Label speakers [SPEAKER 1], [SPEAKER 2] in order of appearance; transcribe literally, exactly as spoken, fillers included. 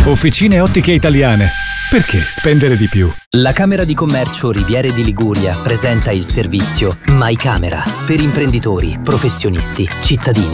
[SPEAKER 1] Officine Ottiche Italiane. Perché spendere di più?
[SPEAKER 2] La Camera di Commercio Riviere di Liguria presenta il servizio My Camera per imprenditori, professionisti, cittadini.